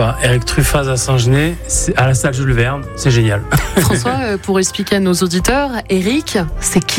pas. Eric Truffaz à Saint-Genès, à la salle Jules Verne, c'est génial. François, pour expliquer à nos auditeurs, Eric, c'est qui ?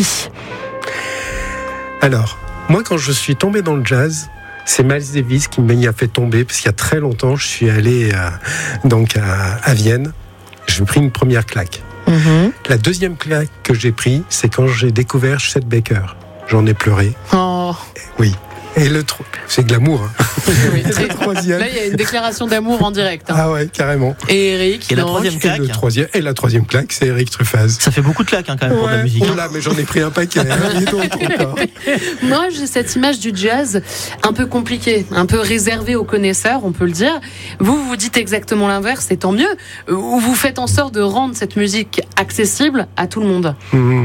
Alors, moi quand je suis tombé dans le jazz, c'est Miles Davis qui m'y a fait tomber, parce qu'il y a très longtemps, je suis allé à Vienne, j'ai pris une première claque. La deuxième claque que j'ai prise, c'est quand j'ai découvert Chet Baker. J'en ai pleuré. Oh. Oui. Et c'est de l'amour. Hein. Oui, le troisième. Là, il y a une déclaration d'amour en direct. Hein. Ah ouais, carrément. Et Eric, et la troisième claque. Et la troisième claque, c'est Eric Truffaz. Ça fait beaucoup de claques quand même pour de la musique. Oh là, mais j'en ai pris un paquet. Moi, j'ai cette image du jazz un peu compliquée, un peu réservée aux connaisseurs, on peut le dire. Vous dites exactement l'inverse, et tant mieux. Ou vous faites en sorte de rendre cette musique accessible à tout le monde.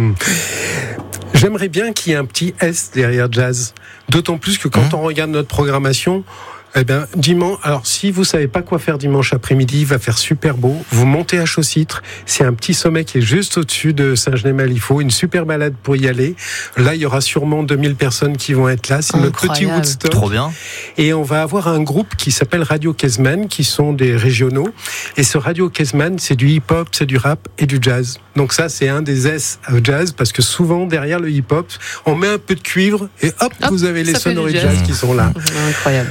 J'aimerais bien qu'il y ait un petit S derrière jazz. D'autant plus que quand on regarde notre programmation, dimanche, alors si vous savez pas quoi faire dimanche après-midi, il va faire super beau. Vous montez à Chaussitre, c'est un petit sommet qui est juste au-dessus de Saint-Genès-Malifaux, une super balade pour y aller. Là, il y aura sûrement 2000 personnes qui vont être là. C'est notre petit Woodstock. Trop bien. Et on va avoir un groupe qui s'appelle Radio Kezman, qui sont des régionaux. Et ce Radio Kezman, c'est du hip-hop, c'est du rap et du jazz. Donc ça, c'est un des S au jazz, parce que souvent, derrière le hip-hop, on met un peu de cuivre et hop, vous avez les sonorités jazz qui sont là. Incroyable.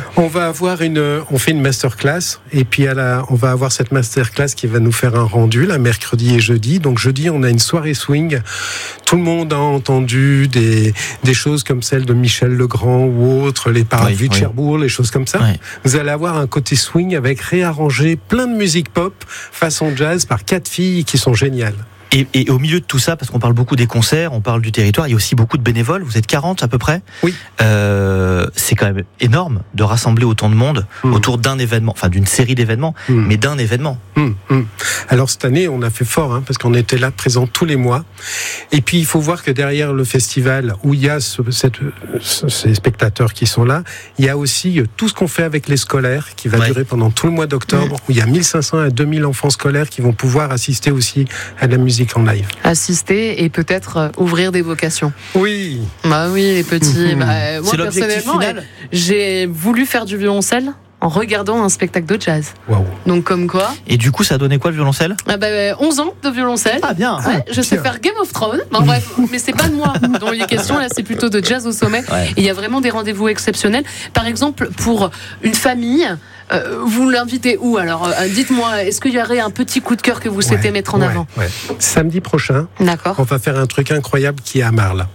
On fait une masterclass, et puis on va avoir cette masterclass qui va nous faire un rendu, là, mercredi et jeudi. Donc jeudi, on a une soirée swing. Tout le monde a entendu des choses comme celle de Michel Legrand ou autres, les Parapluies de Cherbourg, les choses comme ça. Oui. Vous allez avoir un côté swing avec réarrangé plein de musique pop façon jazz par 4 filles qui sont géniales. Et au milieu de tout ça, parce qu'on parle beaucoup des concerts, on parle du territoire, il y a aussi beaucoup de bénévoles. Vous êtes 40 à peu près. Oui. C'est quand même énorme de rassembler autant de monde autour d'un événement, enfin d'une série d'événements, mais d'un événement. Alors cette année, on a fait fort, parce qu'on était là présents tous les mois. Et puis il faut voir que derrière le festival, où il y a ces spectateurs qui sont là, il y a aussi tout ce qu'on fait avec les scolaires, qui va durer pendant tout le mois d'octobre, où il y a 1500 à 2000 enfants scolaires qui vont pouvoir assister aussi à la musique en live. Assister et peut-être ouvrir des vocations. Oui. Bah oui, les petits. Moi, c'est l'objectif final. J'ai voulu faire du violoncelle en regardant un spectacle de jazz. Wow. Donc comme quoi. Et du coup, ça a donné quoi le violoncelle ? 11 ans de violoncelle. Ah bien. Je sais faire Game of Thrones. Bref, mais c'est pas de moi dont il est question. Là, c'est plutôt de jazz au sommet. Ouais. Et il y a vraiment des rendez-vous exceptionnels. Par exemple, pour une famille. Vous l'invitez où alors ? Dites-moi, est-ce qu'il y aurait un petit coup de cœur que vous souhaitez mettre en avant ? Samedi prochain, d'accord. On va faire un truc incroyable qui est à Marle.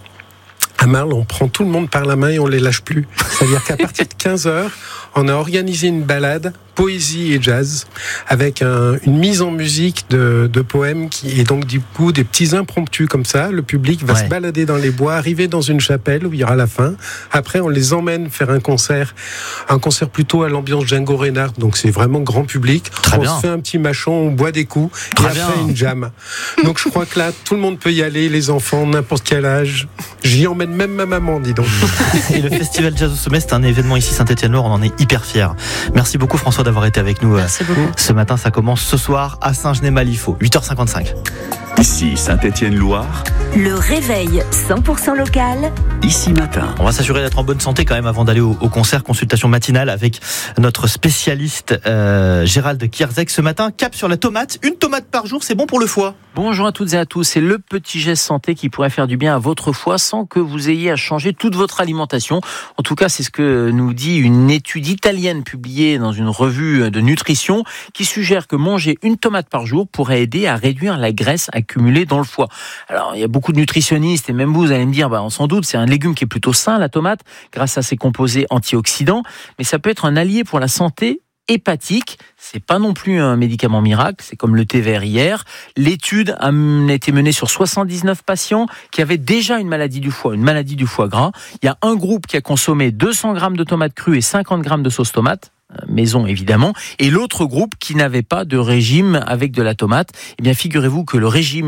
À Marle, on prend tout le monde par la main et on les lâche plus. C'est-à-dire qu'à partir de 15h, on a organisé une balade poésie et jazz avec une mise en musique de poèmes et donc du coup des petits impromptus comme ça. Le public va se balader dans les bois, arriver dans une chapelle où il y aura la fin. Après, on les emmène faire un concert plutôt à l'ambiance Django Reinhardt. Donc c'est vraiment grand public. On se fait un petit machon, on boit des coups et après une jam. Donc je crois que là, tout le monde peut y aller, les enfants, n'importe quel âge. J'y emmène même ma maman, dis donc. Et le Festival Jazz au Sommet, c'est un événement ici Saint-Étienne-Loire, on en est hyper fiers. Merci beaucoup François d'avoir été avec nous. Merci beaucoup. Ce matin, ça commence ce soir à Saint-Genès-Malifaux, 8h55. Ici Saint-Étienne-Loire. Le réveil 100% local. Ici matin. On va s'assurer d'être en bonne santé quand même avant d'aller au concert. Consultation matinale avec notre spécialiste Gérald Kierzek. Ce matin, cap sur la tomate. Une tomate par jour, c'est bon pour le foie. Bonjour à toutes et à tous. C'est le petit geste santé qui pourrait faire du bien à votre foie sans que vous ayez à changer toute votre alimentation. En tout cas, c'est ce que nous dit une étude italienne publiée dans une revue de nutrition qui suggère que manger une tomate par jour pourrait aider à réduire la graisse accumulée dans le foie. Alors, il y a beaucoup de nutritionnistes et même vous allez me dire, on s'en doute, c'est un légume qui est plutôt sain, la tomate, grâce à ses composés antioxydants, mais ça peut être un allié pour la santé hépatique. C'est pas non plus un médicament miracle, c'est comme le thé vert hier. L'étude a été menée sur 79 patients qui avaient déjà une maladie du foie gras. Il y a un groupe qui a consommé 200 grammes de tomates crues et 50 grammes de sauce tomate, maison évidemment, et l'autre groupe qui n'avait pas de régime avec de la tomate. Eh bien, figurez-vous que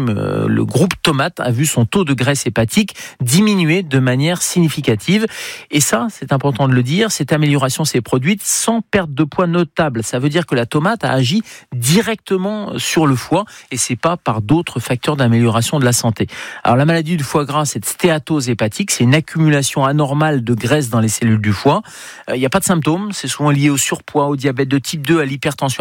le groupe tomate a vu son taux de graisse hépatique diminuer de manière significative. Et ça, c'est important de le dire, cette amélioration s'est produite sans perte de poids notable. Ça veut dire que la tomate a agi directement sur le foie et c'est pas par d'autres facteurs d'amélioration de la santé. Alors, la maladie du foie gras, cette stéatose hépatique, c'est une accumulation anormale de graisse dans les cellules du foie. Il n'y a pas de symptômes, c'est souvent lié au surpoids, au diabète de type 2, à l'hypertension